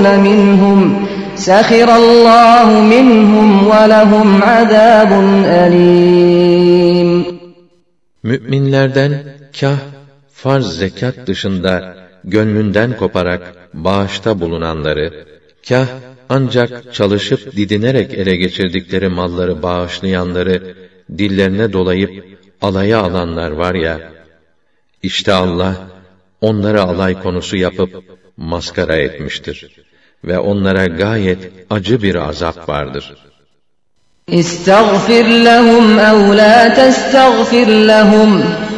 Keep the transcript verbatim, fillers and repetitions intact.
منهم سخر الله منهم ولهم عذاب أليم. Müminlerden kah farz zekat dışında gönlünden koparak bağışta bulunanları, kah ancak çalışıp didinerek ele geçirdikleri malları bağışlayanları dillerine dolayıp alaya alanlar var ya, işte Allah onları alay konusu yapıp maskara etmiştir ve onlara gayet acı bir azap vardır. İstagfir lehum ev la testagfir lehum